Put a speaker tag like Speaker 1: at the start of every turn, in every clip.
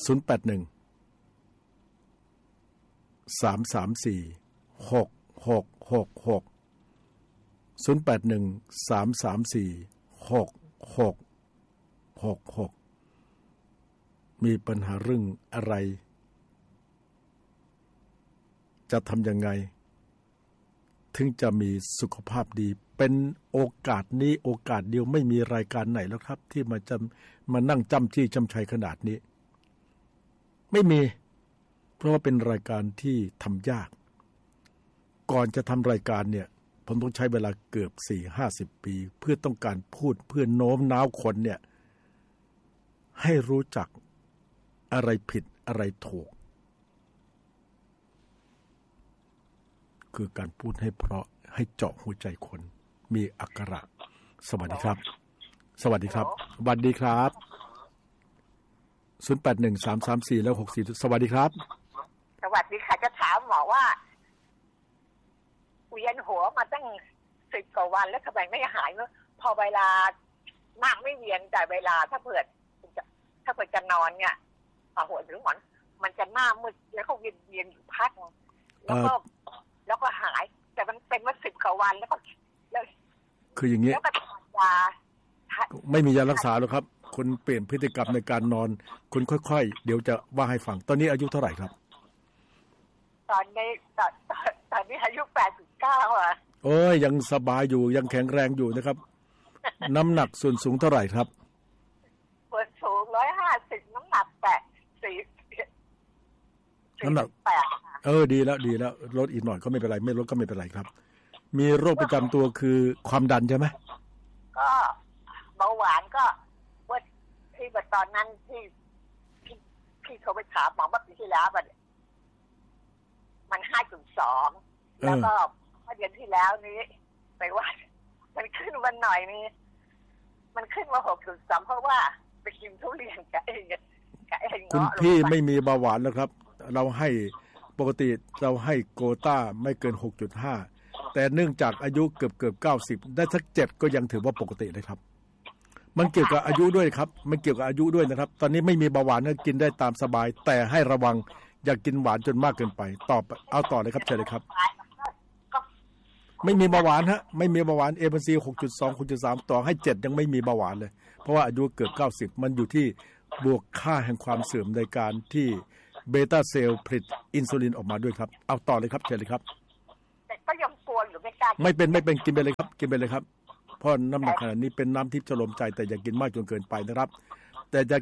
Speaker 1: มีปัญหาเรื่องอะไรจะทำยังไงถึงจะมีสุขภาพดีเป็นโอกาสนี้โอกาสเดียวไม่มีรายการไหนแล้วครับที่มานั่งจ้ำจี้จ้ำชัยขนาดนี้ไม่มีเพราะว่าเป็นรายการที่ทำยากก่อนจะทำรายการเนี่ยผมต้องใช้เวลาเกือบ 4-50 ปีเพื่อต้องการพูดเพื่อโน้มน้าวคนเนี่ยให้รู้จักอะไรผิดอะไรถูกคือการพูดให้เพราะให้เจาะหัวใจคนมีอักขระสวัสดีครับสวัสดีครับสวัสดีครับ081334แล้ว64สวัสดีครับ
Speaker 2: สวัสดีค่ะจะถามหมอว่าเวียนหัวมาตั้ง10 กว่าวันแล้วทำไมไม่หายเมื่อพอเวลามากไม่เวียนแต่เวลาถ้าเผื่อจะนอนเนี่ยหัวหรือหมอนมันจะหน้ามืดแล้วก็เวียนอยู่พักแล้วก็หายแต่มันเป็นมา10 กว่าวันแล้ว
Speaker 1: คืออย่างนี้
Speaker 2: แล้วก็ยา
Speaker 1: ไม่มียารักษาหรอกครับคุณเปลี่ยนพฤติกรรมในการนอนคุณค่อยๆเดี๋ยวจะว่าให้ฟังตอนนี้อายุเท่าไหร่ครับ
Speaker 2: ตอนนี้อายุ89อ่ะ
Speaker 1: โอ้ยยังสบายอยู่ยังแข็งแรงอยู่นะครับน้ำหนักส่วนสูงเท่าไหร่ครับ
Speaker 2: ส่วนสูง150น้ำหนัก
Speaker 1: น้ำหนักดีแล้วลดอีกหน่อยก็ไม่เป็นไรไม่ลดก็ไม่เป็นไรครับมีโรคประจำตัวคือความดันใช่ไหม
Speaker 2: ก็เบาหวานก็ว่าที่ตอนนั้นที่โทรไปถามหมอเมื่อปีที่แล้วมัน 5.2 แล้วก็เมื่อเดือนที่แล้วนี้ไปว่ามันขึ้นวันหน่อยนี้มันขึ้นมา 6.3 เพราะว่าไปกินทุเรียนกับ
Speaker 1: คุณพี่ไม่มีเบาหวานแล้วครับเราให้ปกติเราให้โกต้าไม่เกิน 6.5 แต่เนื่องจากอายุเกือบ90ได้สัก7ก็ยังถือว่าปกติเลยครับมันเกี่ยวกับอายุด้วยครับมันเกี่ยวกับอายุด้วยนะครับตอนนี้ไม่มีเบาหวานก็กินได้ตามสบายแต่ให้ระวังอย่ากินหวานจนมากเกินไปเอาต่อเลยครับเชิญเลยครับไม่มีเบาหวานฮะไม่มีเบาหวาน A1C 6.2 6.3 ต่อให้7ยังไม่มีเบาหวานเลยเพราะว่าอายุเกือบ90มันอยู่ที่บวกค่าแห่งความเสื่อมในการที่เบต้าเซลล์ผลิตอินซูลินออกมาด้วยครับเอาต่อเลยครับเชิญเลยครับ
Speaker 2: แต่ก็ยังกลัวอยู่ไม่กล้า
Speaker 1: ไม่เป็นกินไปเลยครับกินไปเลยครับเพราะน้ำหนักขนาดนี้เป็นน้ำทิพย์ชโลมใจแต่อย่ากินมากจนเกินไปนะครับแต่จะ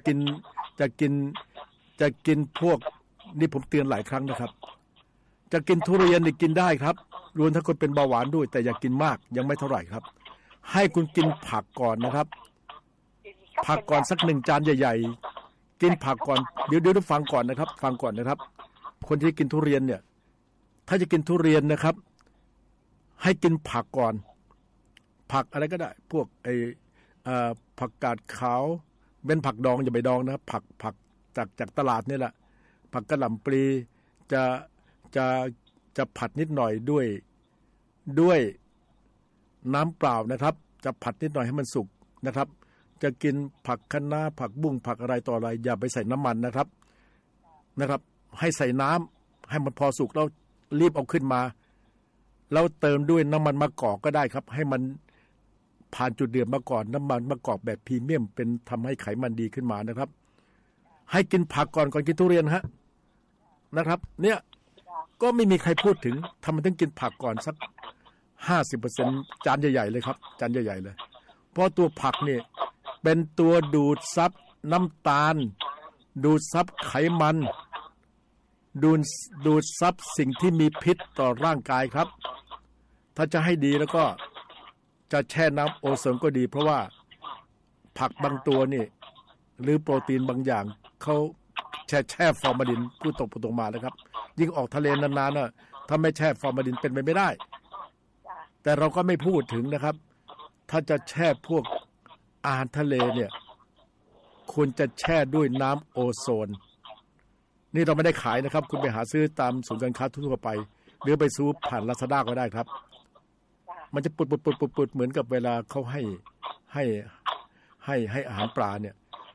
Speaker 1: กินพวกนี่ผมเตือนหลายครั้งนะครับจะกินทุเรียนนี่กินได้ครับรวมทั้งคนเป็นเบาหวานด้วยแต่อย่ากินมากยังไม่เท่าไหร่ครับให้คุณกินผักก่อนนะครับผักก่อนสัก1 จานใหญ่ๆกินผักก่อนเดี๋ยวฟังก่อนนะครับคนที่กินทุเรียนเนี่ยถ้าจะกินทุเรียนนะครับให้กินผักก่อนผักอะไรก็ได้พวกผักกาดขาวเป็นผักดองอย่าไปดองนะผักจากตลาดนี่แหละผักกระหล่ำปลีจะผัดนิดหน่อยด้วยน้ำเปล่านะครับจะผัดนิดหน่อยให้มันสุกนะครับจะกินผักคะน้าผักบุ้งผักอะไรต่ออะไรอย่าไปใส่น้ำมันนะครับให้ใส่น้ำให้มันพอสุกแล้วรีบเอาขึ้นมาแล้วเติมด้วยน้ำมันมะกอกก็ได้ครับให้มันผ่านจุดเดือดมาก่อนน้ำมันมะกอกแบบพรีเมียมเป็นทำให้ไขมันดีขึ้นมานะครับให้กินผักก่อนกินทุเรียนฮะนะครับเนี่ยก็ไม่มีใครพูดถึงทำไมต้องกินผักก่อนสัก 50% จานใหญ่ๆเลยครับจานใหญ่ๆเลยเพราะตัวผักเนี่ยเป็นตัวดูดซับน้ำตาลดูดซับไขมันดูดซับสิ่งที่มีพิษต่อร่างกายครับถ้าจะให้ดีแล้วก็จะแช่น้ำโอโซนก็ดีเพราะว่าผักบางตัวนี่หรือโปรตีนบางอย่างเขาแช่ฟอร์มาลินพูดตรงมานะครับยิ่งออกทะเลนานๆน่ะถ้าไม่แช่ฟอร์มาลินเป็นไปไม่ได้แต่เราก็ไม่พูดถึงนะครับถ้าจะแช่พวกอาหารทะเลเนี่ยควรจะแช่ด้วยน้ำโอโซนนี่เราไม่ได้ขายนะครับคุณไปหาซื้อตามศูนย์การค้าทั่วไปหรือไปซื้อผ่าน Lazada ก็ได้ครับมันจะปุดเหมือนกับเวลาเขาให้อาหารปลาเนี่ย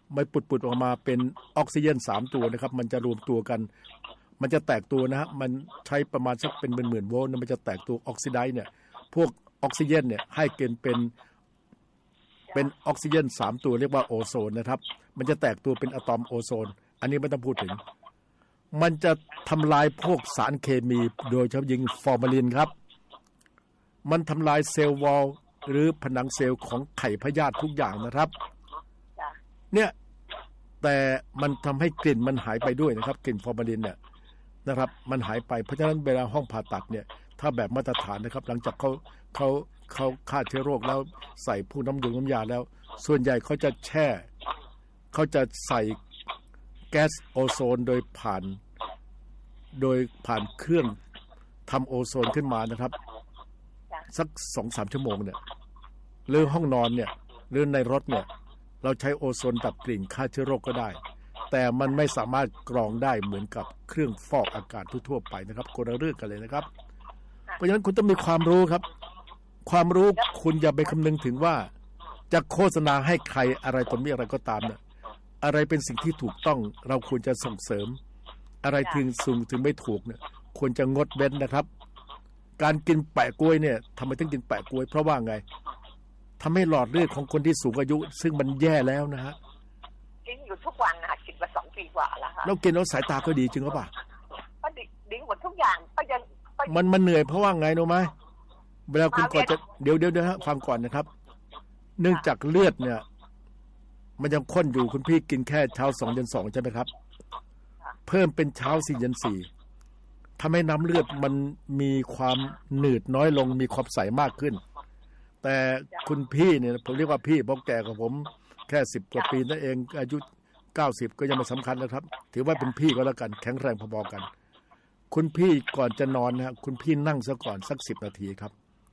Speaker 1: ไม่ปุดออกมาเป็นออกซิเจน3ตัวนะครับมันจะรวมตัวกันมันจะแตกตัวนะฮะมันใช้ประมาณสักเป็นหมื่นโวลต์มันจะแตกตัวออกซิไดซ์เนี่ยพวกออกซิเจนเนี่ยให้เกินเป็นออกซิเจน3ตัวเรียกว่าโอโซนนะครับมันจะแตกตัวเป็นอะตอมโอโซนอันนี้ไม่ต้องพูดถึงมันจะทำลายพวกสารเคมีโดยเฉพาะยิ่งฟอร์มาลินครับมันทำลายเซลล์วอลหรือผนังเซลล์ของไข่พยาธิทุกอย่างนะครับเนี่ยแต่มันทำให้กลิ่นมันหายไปด้วยนะครับกลิ่นฟอร์มาลินเนี่ยนะครับมันหายไปเพราะฉะนั้นเวลาห้องผ่าตัดเนี่ยถ้าแบบมาตรฐานนะครับหลังจากเขาฆ่าเชื้อโรคแล้วใส่พวกน้ำยาแล้วส่วนใหญ่เขาจะแช่เขาจะใส่แก๊สโอโซนโดยผ่านเครื่องทำโอโซนขึ้นมานะครับสัก 2-3 ชั่วโมงเนี่ยหรือห้องนอนเนี่ยหรือในรถเนี่ยเราใช้โอโซนดับกลิ่นฆ่าเชื้อโรคก็ได้แต่มันไม่สามารถกรองได้เหมือนกับเครื่องฟอกอากาศทั่วๆไปนะครับคนละเรื่องกันเลยนะครับเพราะฉะนั้นคุณต้องมีความรู้ครับความรู้คุณอย่าไปคำนึงถึงว่าจะโฆษณาให้ใครอะไรตนนี้อะไรก็ตามเนี่ยอะไรเป็นสิ่งที่ถูกต้องเราควรจะส่งเสริมอะไรถึงไม่ถูกเนี่ยควรจะงดเว้นนะครับการกินแปะกล้วยเนี่ยทำไมต้องกินแปะกล้วยเพราะว่าไงทำให้หลอดเลือดของคนที่สูงอายุซึ่งมันแย่แล้วนะฮะ
Speaker 2: กินอยู่ทุกวันนะกินมา2 ปีกว่าแล้วค่ะ
Speaker 1: แล้วกินแล้วสายตาก็ดีจริงหรือเปล่า
Speaker 2: ก็ดีหมดทุกอย่างก็ยัง
Speaker 1: มันเหนื่อยเพราะว่าไงรู้ไหมเวลาคุณก่อนจะเดี๋ยวฮะฟังก่อนนะครับเนื่องจากเลือดเนี่ยมันยังข้นอยู่คุณพี่กินแค่เช้า2 เย็น 2ใช่ไหมครับเพิ่มเป็นเช้า4 เย็น 4ทำให้น้ำเลือดมันมีความหนืดน้อยลงมีความใสมากขึ้นแต่คุณพี่เนี่ยผมเรียกว่าพี่เพราะแก่กว่าผมแค่10 กว่าปีนั่นเองอายุ90ก็ยังไม่สำคัญนะครับถือว่าเป็นพี่ก็แล้วกันแข็งแรงพอๆกันคุณพี่ก่อนจะนอนนะคุณพี่นั่งซะก่อนสัก10 นาทีครับ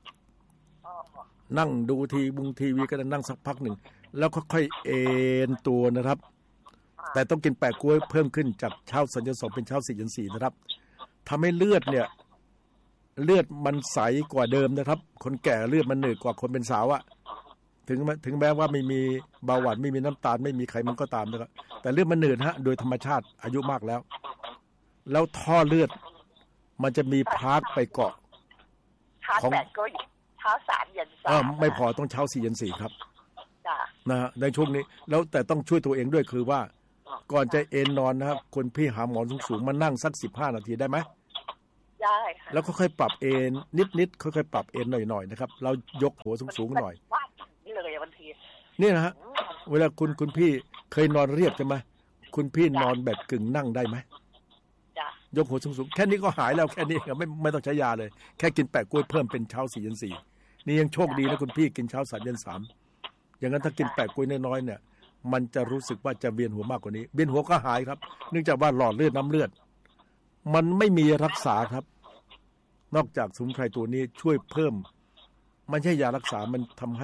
Speaker 1: นั่งดูทีวีก็นั่งสักพักหนึ่งแล้วค่อยๆเอนตัวนะครับแต่ต้องกินแปะกล้วยเพิ่มขึ้นจากเช้า2 เย็น 2เป็นเช้า4 เย็น 4นะครับทำให้เลือดมันใสกว่าเดิมนะครับคนแก่เลือดมันหนืดกว่าคนเป็นสาวอะถึงแม้ว่าไม่มีเบาหวานไม่มีน้ำตาลไม่มีไขมันก็ตามนะครับแต่เลือดมันหนืดฮะโดยธรรมชาติอายุมากแล้วท่อเลือดมันจะมีพาร์ทไปเกาะ
Speaker 2: ของเช้า3 เย็น 3
Speaker 1: ไม่พอต้องเช้า4 เย็น 4ครับนะฮะในช่วงนี้แล้วแต่ต้องช่วยตัวเองด้วยคือว่าก่อนจะเอนนอนนะครับคนพี่หาหมอนสูงๆมานั่งสัก15 นาทีได้ไหม
Speaker 2: ได้
Speaker 1: แล้วค่อยๆปรับเอนนิดๆค่อยๆปรับเอนหน่อยๆนะครับเรายกหัวสูงๆหน่อย
Speaker 2: นี่เลยบางที
Speaker 1: นี่นะฮะเวลาคุณพี่เคยนอนเรียบใช่ไหมคุณพี่นอนแบบกึ่งนั่งได้ไหมยกหัวสูงๆแค่นี้ก็หายแล้วแค่นี้ไม่ต้องใช้ยาเลยแค่กินแปะกล้วยเพิ่มเป็นเช้า4 เย็น 4นี่ยังโชคดีนะคุณพี่กินเช้า3 เย็น 3อย่างนั้นถ้ากินแปะกล้วยน้อยๆเนี่ยมันจะรู้สึกว่าจะเวียนหัวมากกว่านี้เวียนหัวก็หายครับเนื่องจากว่าหลอดเลือดน้ำเลือดมันไม่มีรักษาครับนอกจากสมุนไพรตัวนี้ช่วยเพิ่มมันใช่ยารักษามันทำให้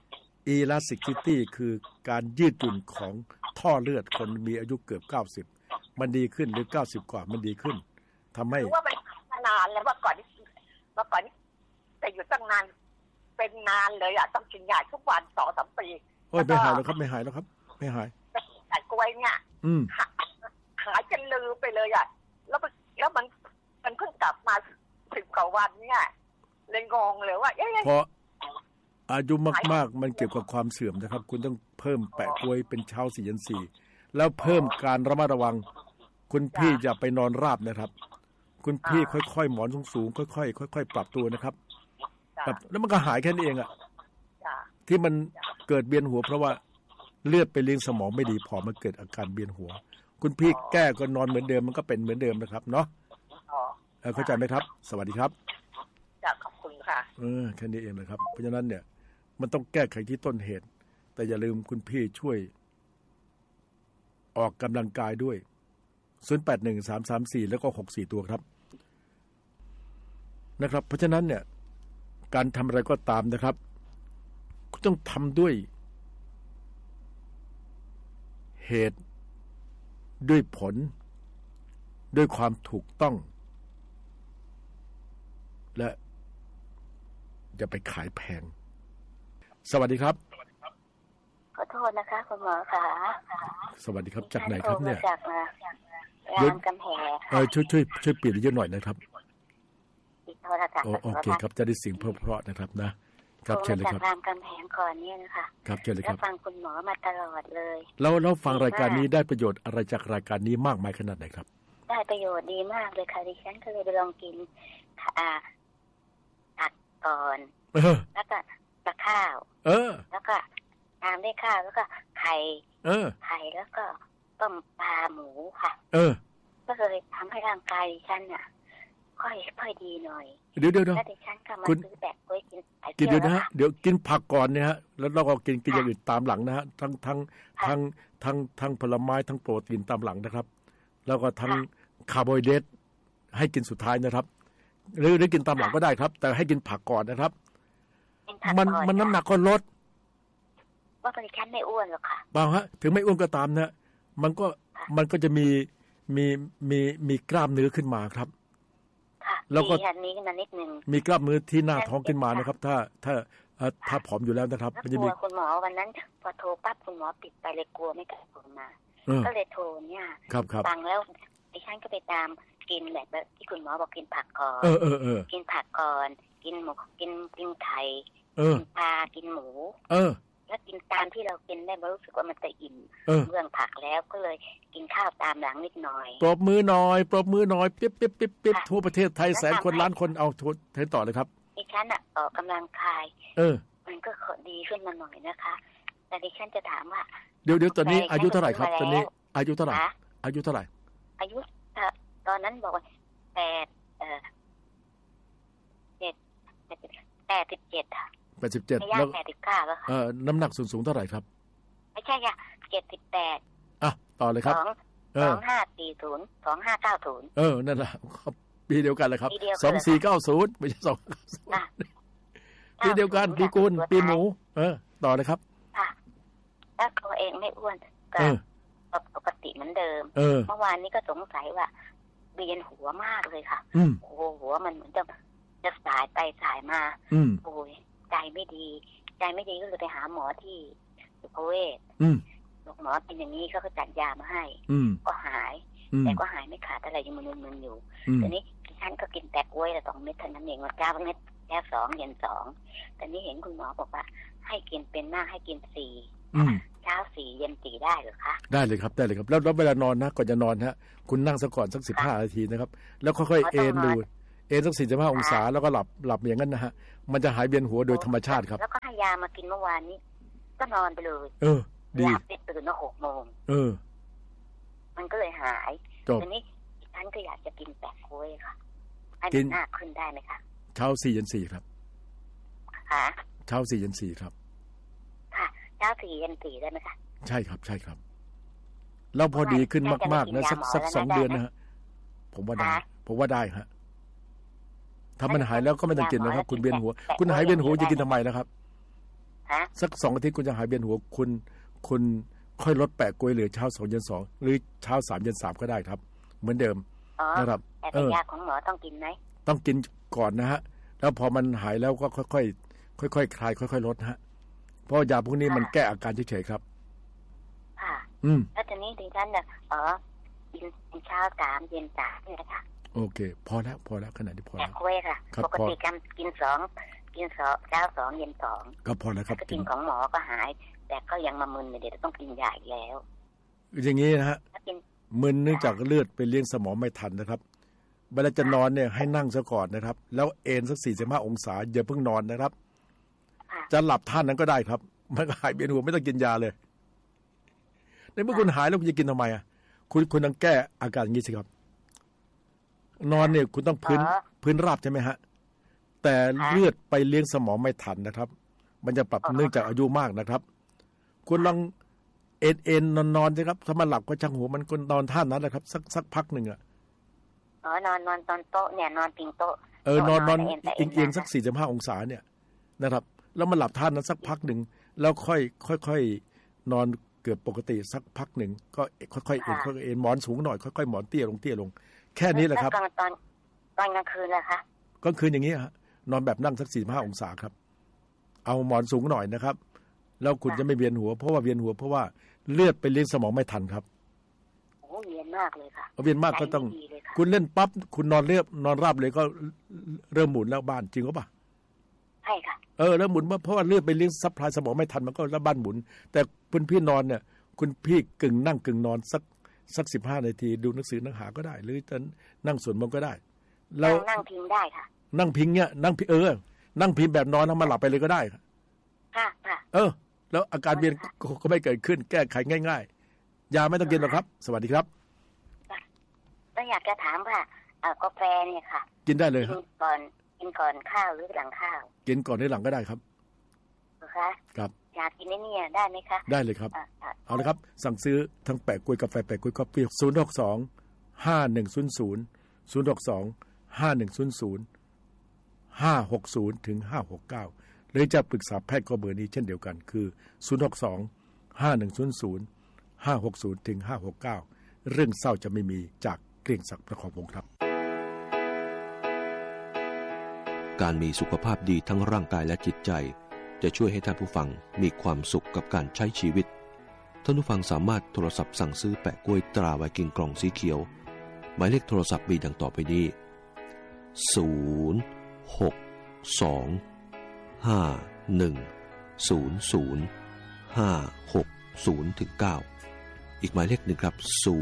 Speaker 1: elasticity คือการยืดหยุ่นของท่อเลือดคนมีอายุเกือบ90มันดีขึ้นหรือ90กว่ามันดีขึ้นทำให้
Speaker 2: ว่ามันนานแล้วเมื่อก่อนแต่อยู่ตั้งนานเป็นนานเลยอ่ะต้องกินยาทุกวัน2-3 ปี
Speaker 1: โอ้ยไม่หายแล้วครับไม่หายแล้วครับไม่หาย
Speaker 2: แต่กล้วยเนี่ยหายจนลืมไปเลยอ่ะแล้วมันเพิ่งกลับมา10 กว่าวันเนี่ยเลยงงเลยว่า
Speaker 1: เพราะอายุมากๆมันเกี่ยวกับความเสื่อมนะครับคุณต้องเพิ่มแปะกล้วยเป็นเช้า4 เย็น 4แล้วเพิ่มการระมัดระวังคุณพี่อย่าไปนอนราบนะครับคุณพี่ค่อยๆหมอนสูงๆค่อยๆปรับตัวนะครับแล้วมันก็หายแค่นี้เองอ่ะที่มันเกิดเวียนหัวเพราะว่าเลือดไปเลี้ยงสมองไม่ดีพอมันเกิดอาการเวียนหัวคุณพี่แก้ก็นอนเหมือนเดิมมันก็เป็นเหมือนเดิมนะครับเนาะเข้าใจไหมครับสวัสดีครับ
Speaker 2: ขอบคุณค่ะ
Speaker 1: แค่นี้เองนะครับเพราะฉะนั้นเนี่ยมันต้องแก้ไขที่ต้นเหตุแต่อย่าลืมคุณพี่ช่วยออกกำลังกายด้วย081334แล้วก็64ตัวครับนะครับเพราะฉะนั้นเนี่ยการทำอะไรก็ตามนะครับคุณต้องทำด้วยเหตุด้วยผลด้วยความถูกต้องและอย่าไปขายแพงสวัสดีครับ
Speaker 2: ขอ
Speaker 3: โทษนะคะคุณหมอค่ะ
Speaker 1: สวัสดีครับจากไหนครับเนี่ย
Speaker 3: จากรามกำแหง
Speaker 1: ช่วยเปลี่ยนเยอะหน่อยนะครับ
Speaker 3: ปิดโทรศัพท์
Speaker 1: โอเคครับจะได้เสียงเพราะๆนะครับนะครับเชิญเลยครับ
Speaker 3: รามกำแหงก่อนเนี่ยนะคะ
Speaker 1: ครับเชิญเลยครับ
Speaker 3: ฟังคุณหมอมาตลอดเลย
Speaker 1: แล้วฟังรายการนี้ได้ประโยชน์อะไรจากรายการนี้มากมายขนาดไหนครับ
Speaker 3: ได้ประโยชน์ดีมากเลยค่ะดิฉันก็เลยไปลองกินผักก่อนแล้วก็ปลาข้าวแล้วก็ตามด้วยข้าวแล้วก็ไข่แล้วก็ต้มปลาหมูค่ะก็เลยทำให้ร่างกายดิฉันน่ะค่อยดีหน่อย
Speaker 1: เดี๋ยว
Speaker 3: แล้วดิฉันก็มาซื้อแบบไว้กิน
Speaker 1: เดี๋ยวนะฮะเดี๋ยวกินผักก่อนเนี่ยฮะแล้วเราก็กินอย่างอื่นตามหลังนะฮะทั้งผลไม้ทั้งโปรตีนตามหลังนะครับแล้วก็ทั้งคาร์โบไฮเดรตให้กินสุดท้ายนะครับหรือกินตามหลังก็ได้ครับแต่ให้กินผักก่อนนะครับมันน้ำหนักก็ลด
Speaker 3: ว่าดิฉันไม่อ้วนหรอกค่ะ
Speaker 1: เปล่าฮะถึงไม่อ้วนก็ตามนะมันก็จะมีกล้ามเนื้อขึ้นมาครับ
Speaker 3: แล้วก็นี้ขึ้นมานิดนึง
Speaker 1: มีกล้ามเนื้อที่หน้าท้องขึ้นมานะครับถ้าผอมอยู่แล้วนะครับ
Speaker 3: มันจะมีคุณหมอวันนั้นพอโทรปั๊บคุณหมอปิดไปเลยกลัวไม่กล้าโทรมาก็เลยโทรเนี่ยฟังแล้วดิฉันก็ไปตามกินแบบที่คุณหมอบอกกินผักก่อนกินผักก่อนกินหมูกินไข่กินปลากินหมูแล้วกินตามที่เรากินได้รู้สึกว่ามันจะอิ่มเรื่องผักแล้วก็เลยกินข้าวตามหลังนิดหน่อย
Speaker 1: ปรบมือหน่อยปิ๊บทั่วประเทศไทยแสนคนล้านคนเอาทุนให้ต่อเลยครับ
Speaker 3: ดิฉันออกกำลังกายมันก็ดีขึ้นมาหน่อยนะคะแต่ดิฉันจะถามว่า
Speaker 1: เดี๋ยวตอนนี้อายุเท่าไหร่ครับตอนนี้อายุเท่าไหร่อายุ
Speaker 3: ตอนนั้นบอกว่า87ค่ะ
Speaker 1: 87แล้ว
Speaker 3: 89แล้วค่ะ
Speaker 1: น้ำหนักสูงเท่าไหร่ครับ
Speaker 3: ไม่ใช่ค่ะ78
Speaker 1: ต่อเลยครับ
Speaker 3: 2540 2590
Speaker 1: นั่นแหละปีเดียวกันเลยครับ2490ไม่ใช่290ปีเดียวกันปีกุลปีหมูต่อเลยครับ
Speaker 3: ค่ะแล้วตัวเองไม่อ้วนก็ปกติเหมือนเดิมเมื่อวานนี้ก็สงสัยว่าเวียนหัวมากเลยค่ะโอ้โหหัวมันเหมือนจะสายไปสายมาโอ้ยใจไม่ดีก็เลยไปหาหมอที่สุขเวชหมอเป็นอย่างนี้เขาก็จัดยามาให้ก็หายแต่ก็หายไม่ขาดอะไรยังมึนๆอยู่ตอนนี้ฉันก็กินแต่กล้วยละ2 เม็ดเท่านั้นเองวันเช้าเม็ดแค่2 เย็น2แต่นี้เห็นคุณหมอบอกว่าให้กินเป็นมากให้กิน4เช้า4เย็น4ได้หรือคะ
Speaker 1: ได้เลยครับแล้วเวลานอนนะก่อนจะนอนฮะคุณนั่งซะก่อนสัก15 นาทีนะครับแล้วค่อยๆเอนดูสัก45 องศาแล้วก็หลับอย่างนั้นนะฮะมันจะหายเวียนหัวโดยธรรมชาติครับ
Speaker 3: แล้วก็ให้ยามากินเมื่อวานนี้ก็นอนไปเลย
Speaker 1: ดี
Speaker 3: หลับไปตื่นมา6 โมงมันก็เลยหายทีนี้ฉันก็อยากจะกินแปะกล้วยค่ะให้มันหน้าขึ้นได้ไหมคะ
Speaker 1: เช้า4 เย็น 4ครับเช้า4 เย็น 4ครับ
Speaker 3: ค่ะเช้า4 เย็น 4ได้ไหมคะ
Speaker 1: ใช่ครับแล้วพอดีขึ้นมากๆนะสัก2 เดือนนะฮะผมว่าได้ฮะถ้ามันหายแล้วก็ไม่ต้องกินนะครับคุณเวียนหัวคุณหายเวียนหัวจะกินทำไมนะครับสัก2 อาทิตย์คุณจะหายเวียนหัวคุณค่อยลดแปะกล้วยเหลือเช้า2 เย็น 2หรือเช้า3 เย็น 3ก็ได้ครับเหมือนเดิมนะครับ
Speaker 3: แต่ยาของหมอต้องกินไหม
Speaker 1: ต้องกินก่อนนะฮะแล้วพอมันหายแล้วก็ค่อยคลายค่อยๆลดฮะเพราะยาพวกนี้มันแก้อาการเฉยๆครับ
Speaker 3: ค่ะแล้วทีนี้ดิฉันเนี่ยกินเช้า3 เย็น3นี่นะคะ
Speaker 1: โอเคพอแล้วขนาดนี้พอแล้ว
Speaker 3: แปะกล้วยค่ะปกติกิน2เช้า2 เย็น2
Speaker 1: ก็พอแล้วครับ
Speaker 3: กินของหมอก็หายแต่ก็ยังมามึนเดี๋ยวต้องกินยาอีกแล้ว
Speaker 1: อย่างนี้นะฮะมึนเนื่องจากเลือดไปเลี้ยงสมองไม่ทันนะครับเวลาจะนอนเนี่ยให้นั่งซะก่อนนะครับแล้วเอนสัก45 องศาอย่าเพิ่งนอนนะครับจะหลับท่านั้นก็ได้ครับมันก็หายเวียนหัวไม่ต้องกินยาเลยในเมื่อคุณหายแล้วคุณจะกินทำไมคุณต้องแก้อาการอย่างนี้สิครับนอนเนี่ยคุณต้องพื้นราบใช่ไหมฮะแต่เลือดไปเลี้ยงสมองไม่ทันนะครับมันจะปรับเนื่องจากอายุมากนะครับคุณลองเอนนอนสิครับถ้ามันหลับก็ช่างหัวมันก็นอนท่านั้นแหละครับสักพักหนึ่ง
Speaker 3: นอนตอนโต๊ะเนี่ยนอนพิงโต๊ะ
Speaker 1: นอนเอียงสัก45 องศาเนี่ยนะครับแล้วมันหลับท่านั้นสักพักหนึ่งแล้วค่อยนอนเกือบปกติสักพักหนึ่งก็ค่อยๆเอนหมอนสูงหน่อยค่อยๆหมอนเตี้ยลงแค่นี้แหละครับ
Speaker 3: ตอนกลางคืนล่ะคะ
Speaker 1: กลางคืนอย่างนี้ฮะนอนแบบนั่งสัก45 องศาครับเอาหมอนสูงหน่อยนะครับแล้วคุณจะไม่เวียนหัวเพราะว่าเวียนหัวเพราะว่าเลือดไปเลี้ยงสมองไม่ทันครับ
Speaker 3: โอ้เวียนมากเลยค่ะ
Speaker 1: เวียนมากก็ต้องคุณเล่นปั๊บคุณนอนราบเลยก็เริ่มหมุนแล้วบ้านจริงหรือเปล่า
Speaker 3: ใช่ค่ะ
Speaker 1: แล้วหมุนเพราะว่าเลือดไปเลี้ยงซัพพลายสมองไม่ทันมันก็แล้วบ้านหมุนแต่คุณพี่นอนเนี่ยคุณพี่กึ่งนั่งกึ่งนอนสัก15 นาทีดูหนังสือหนังหาก็ได้หรือจะนั่งสวดมนต์ก็ได้
Speaker 3: แล้วนั่งพิงได้ค่ะ
Speaker 1: นั่งพิงเนี่ยนั่งนั่งพิงแบบนอนแล้วมาหลับไปเลยก็ได้ค่ะแล้วอาการเวียนก็ไม่เกิดขึ้นแก้ไขง่ายๆยาไม่ต้องกินหรอกครับสวัสดีครับ
Speaker 3: ก็อยากจะถามว่ากาแฟเนี่ยค่ะ
Speaker 1: กินได้เลยครับ
Speaker 3: กินก่อนข้าวหรือหลังข้าว
Speaker 1: กินก่อนหรือหลังก็ได้ครับ
Speaker 3: คะ
Speaker 1: ครับ
Speaker 3: อยากกินเนี่ยได้ไหมคะ
Speaker 1: ได้เลยครับเอาละครับสั่งซื้อทั้งแปะกล้วยกาแฟแปะกล้วยกาแฟ062-5100 062-5100 560ถึง569หรือจะปรึกษาแพทย์ก็เบอร์นี้เช่นเดียวกันคือ062-5100 560ถึง569เรื่องเศร้าจะไม่มีจากเกรียงศักดิ์ประคองวงศ์ครับ
Speaker 4: การมีสุขภาพดีทั้งร่างกายและจิตใจจะช่วยให้ท่านผู้ฟังมีความสุขกับการใช้ชีวิตท่านผู้ฟังสามารถโทรศัพท์สั่งซื้อแปะกล้วยตราไวกิ้งกล่องสีเขียวหมายเลขโทรศัพท์มีดังต่อไปนี้062-5100-560-9อีกหมายเลขหนึ่งครับ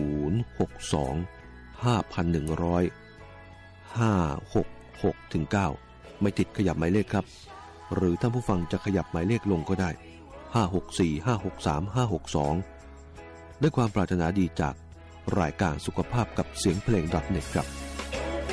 Speaker 4: 062-5,100-566-9ไม่ติดขยับหมายเลขครับหรือท่านผู้ฟังจะขยับหมายเลขลงก็ได้564-563-562ด้วยความปรารถนาดีจากรายการสุขภาพกับเสียงเพลง .net ครับ